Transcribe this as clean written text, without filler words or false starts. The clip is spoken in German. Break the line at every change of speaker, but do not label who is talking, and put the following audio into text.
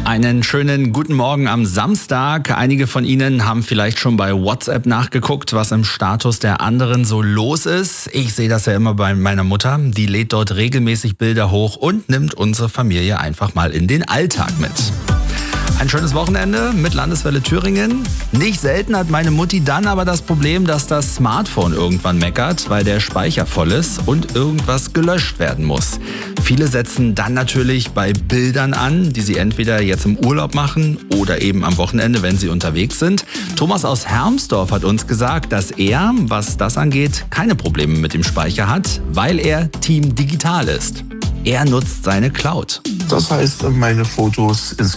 Einen schönen guten Morgen am Samstag. Einige von Ihnen haben vielleicht schon bei WhatsApp nachgeguckt, was im Status der anderen so los ist. Ich sehe das ja immer bei meiner Mutter. Die lädt dort regelmäßig Bilder hoch und nimmt unsere Familie einfach mal in den Alltag mit. Ein schönes Wochenende mit Landeswelle Thüringen. Nicht selten hat meine Mutti dann aber das Problem, dass das Smartphone irgendwann meckert, weil der Speicher voll ist und irgendwas gelöscht werden muss. Viele setzen dann natürlich bei Bildern an, die sie entweder jetzt im Urlaub machen oder eben am Wochenende, wenn sie unterwegs sind. Thomas aus Hermsdorf hat uns gesagt, dass er, was das angeht, keine Probleme mit dem Speicher hat, weil er Team Digital ist. Er nutzt seine Cloud.
Das heißt, meine Fotos ins